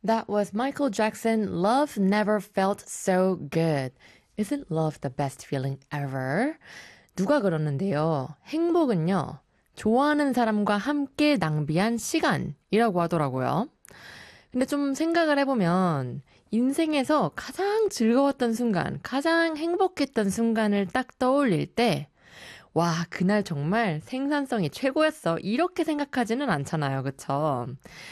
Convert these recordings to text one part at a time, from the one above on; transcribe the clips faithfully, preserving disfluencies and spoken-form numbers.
That was Michael Jackson. Love never felt so good. Isn't love the best feeling ever? 누가 그러는데요. 행복은요. 좋아하는 사람과 함께 낭비한 시간이라고 하더라고요. 근데 좀 생각을 해보면 인생에서 가장 즐거웠던 순간, 가장 행복했던 순간을 딱 떠올릴 때 와, 그날 정말 생산성이 최고였어. 이렇게 생각하지는 않잖아요. 그쵸?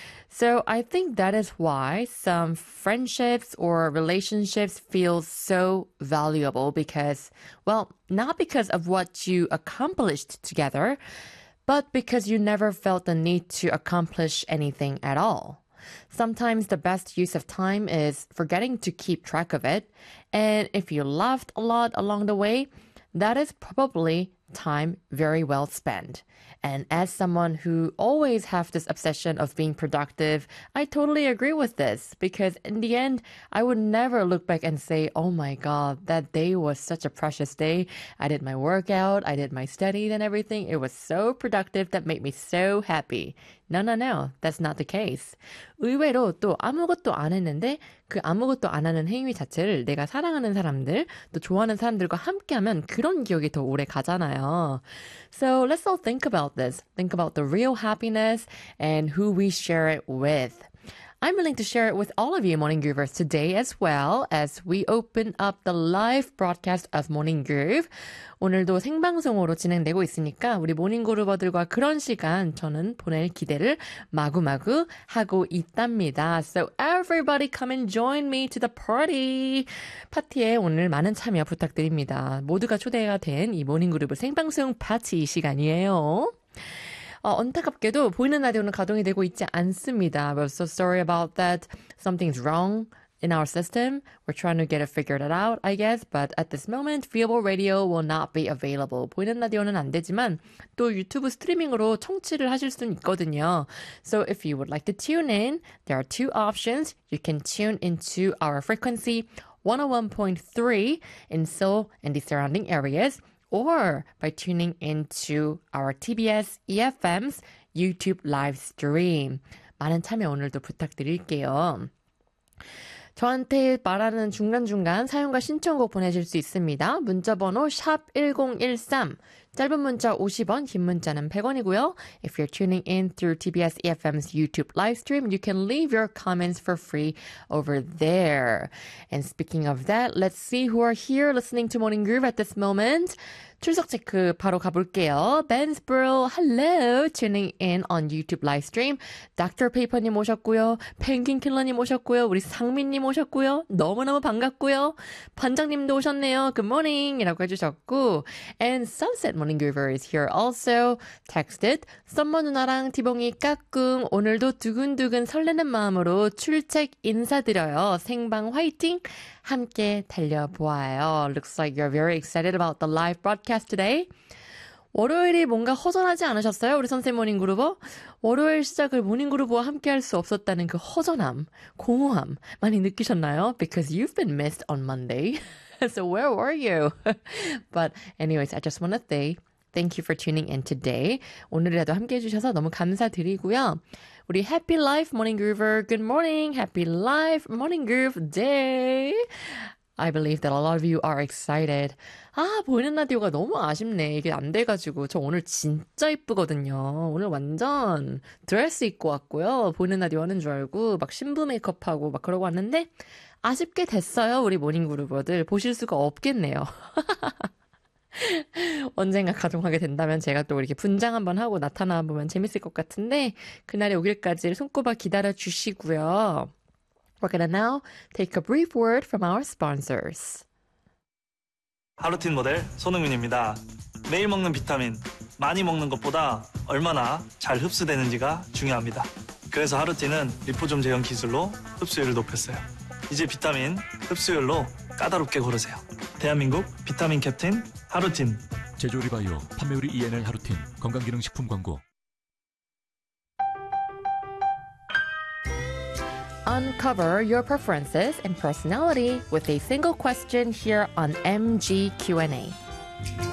So I think that is why some friendships or relationships feel so valuable because, well, not because of what you accomplished together, but because you never felt the need to accomplish anything at all. Sometimes the best use of time is forgetting to keep track of it. And if you laughed a lot along the way, that is probably time very well spent. And as someone who always have this obsession of being productive, I totally agree with this because in the end, I would never look back and say, oh my God, that day was such a precious day. I did my workout, I did my studies and everything. It was so productive that made me so happy. No, no, no. That's not the case. 의외로 또 아무것도 안 했는데 그 아무것도 안 하는 행위 자체를 내가 사랑하는 사람들, 또 좋아하는 사람들과 함께하면 그런 기억이 더 오래 가잖아요. So let's all think about this. Think about the real happiness and who we share it with. I'm willing to share it with all of you Morning Groovers today as well as we open up the live broadcast of Morning Groove. 오늘도 생방송으로 진행되고 있으니까 우리 모닝그루버들과 그런 시간 저는 보낼 기대를 마구마구 하고 있답니다. So everybody come and join me to the party. 파티에 오늘 많은 참여 부탁드립니다. 모두가 초대가 된 이 모닝그루브 생방송 파티 시간이에요. 어, 안타깝게도 보이는 라디오는 가동이 되고 있지 않습니다. We're so sorry about that. Something's wrong in our system. We're trying to get it figured out, I guess. But at this moment, Viewable Radio will not be available. 보이는 라디오는 안 되지만 또 유튜브 스트리밍으로 청취를 하실 수는 있거든요. So if you would like to tune in, there are two options. You can tune into our frequency one oh one point three in Seoul and the surrounding areas. Or by tuning into our 티비에스 이에프엠's YouTube live stream. 많은 참여 오늘도 부탁드릴게요. 저한테 말하는 중간중간 사용과 신청곡 보내실 수 있습니다. 문자번호 샵 일공일삼, 짧은 문자 오십 원, 긴 문자는 백 원이고요. If you're tuning in through 티비에스 이에프엠's YouTube live stream, you can leave your comments for free over there. And speaking of that, let's see who are here listening to Morning Groove at this moment. 출석 체크 바로 가볼게요. Ben Sproul, hello, tuning in on YouTube live stream. 닥터 페이퍼님 오셨고요. 펭귄 킬러님 오셨고요. 우리 상민님 오셨고요. 너무너무 반갑고요. 반장님도 오셨네요. Good morning 이라고 해주셨고. And Sunset Morning Groover is here also. Texted, 썸머 누나랑 티봉이 까꿍. 오늘도 두근두근 설레는 마음으로 출첵 인사드려요. 생방 화이팅! 함께 달려보아요. Looks like you're very excited about the live broadcast today. 월요일이 뭔가 허전하지 않으셨어요? 우리 선생 모닝그루버? 월요일 시작을 모닝그루버와 함께 할 수 없었다는 그 허전함, 공허함 많이 느끼셨나요? Because you've been missed on Monday. So where were you? But anyways, I just want to say thank you for tuning in today. 오늘이라도 함께 해주셔서 너무 감사드리고요. 우리 Happy Life Morning Groover, good morning. Happy Life Morning Groove Day. I believe that a lot of you are excited. 아, 보이는 라디오가 너무 아쉽네. 이게 안 돼가지고. 저 오늘 진짜 이쁘거든요. 오늘 완전 드레스 입고 왔고요. 보이는 라디오 하는 줄 알고 막 신부 메이크업하고 막 그러고 왔는데 아쉽게 됐어요. 우리 모닝그루버들. 보실 수가 없겠네요. 언젠가 가동하게 된다면 제가 또 이렇게 분장 한번 하고 나타나 보면 재밌을 것 같은데 그날이 오길까지 손꼽아 기다려 주시고요. We're gonna now take a brief word from our sponsors. 하루틴 모델 손흥민입니다. 매일 먹는 비타민, 많이 먹는 것보다 얼마나 잘 흡수되는지가 중요합니다. 그래서 하루틴은 리포좀 제형 기술로 흡수율을 높였어요. 이제 비타민 흡수율로 까다롭게 고르세요. 대한민국 비타민 캡틴 하루틴. 제조리 바이오 판매우리 이엔엘 하루틴 건강기능식품 광고. Uncover your preferences and personality with a single question here on 엠지 Q and A.